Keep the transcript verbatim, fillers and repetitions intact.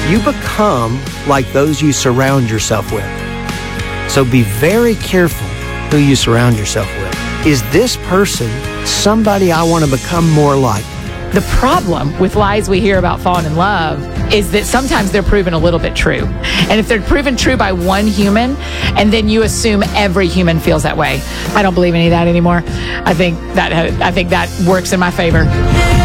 you become like those you surround yourself with. So be very careful who you surround yourself with. Is this person somebody I want to become more like? The problem with lies we hear about falling in love is that sometimes they're proven a little bit true. And if they're proven true by one human, and then you assume every human feels that way, I don't believe any of that anymore. I think that I think that works in my favor.